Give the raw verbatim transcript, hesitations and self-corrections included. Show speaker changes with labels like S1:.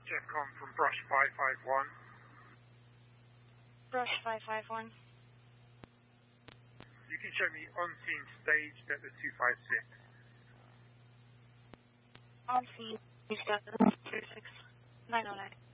S1: Jeffcom from Brush five five one.
S2: Brush five five one.
S1: You can show me on-scene staged at the two five six.
S2: On scene, staged at the two five six. nine oh nine.